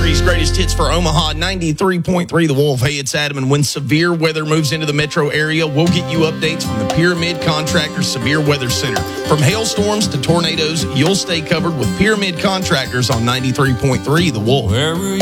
Country's greatest hits for Omaha, 93.3 The Wolf. Hey, it's Adam, and when severe weather moves into the metro area, we'll get you updates from the Pyramid Contractors Severe Weather Center. From hailstorms to tornadoes, you'll stay covered with Pyramid Contractors on 93.3 The Wolf. Where were